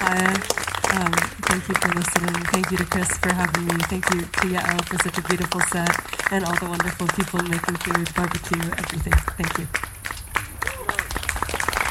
Maya. Thank you for listening. Thank you to Chris for having me. Thank you to Yael for such a beautiful set and all the wonderful people making food, barbecue, everything. Thank you.